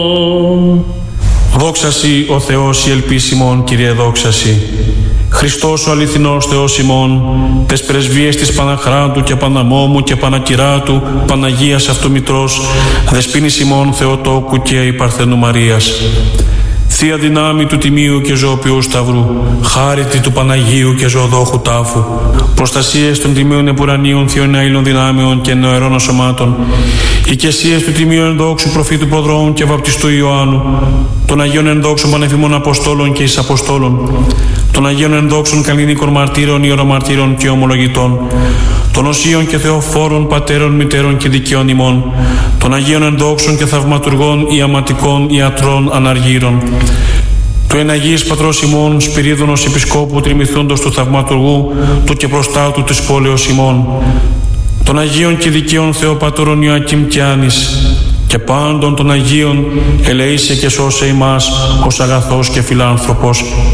Δόξασι ο Θεός η ελπίς ημών, Κύριε δόξασι. Χριστός ο αληθινός Θεός ημών, τες πρεσβείες της Παναχράντου και Παναμόμου και Πανακυράτου, Παναγίας Αυτομητρός, δεσποίνης ημών Θεοτόκου και η Παρθένου Μαρίας. Θεία δυνάμει του Τιμίου και Ζωοποιού Σταυρού, χάριτη του Παναγίου και Ζωοδόχου Τάφου, προστασίες των Τιμίων Επουρανίων Θείων Αήλων Δυνάμεων και Νεοερών Ασωμάτων, οικεσίες του Τιμίου Ενδόξου Προφήτου Προδρόμου και Βαπτιστού Ιωάννου, των Αγίων Ενδόξων Πανεφημών Αποστόλων και Εισαποστόλων, των Αγίων Ενδόξων Καλλινίκων Μαρτύρων, Ιερομαρτύρων και Ομολογητών, των Οσίων και Θεοφόρων Πατέρων, Μητέρων και Δικαίων ημών, των Αγίων Ενδόξων και Θαυματουργών, Ιαματικών, Ιατρών, Αναργύρων, του Εναγής Πατρός ημών, Σπυρίδωνος Επισκόπου, Τριμηθούντος του Θαυματουργού, του και προστάτου της πόλεως ημών, των Αγίων και Δικαίων Θεοπατώρων Ιωακήμ και Άνης, και πάντων των Αγίων, ελεήσε και σώσε ημάς ως αγαθός και φιλάνθρωπος.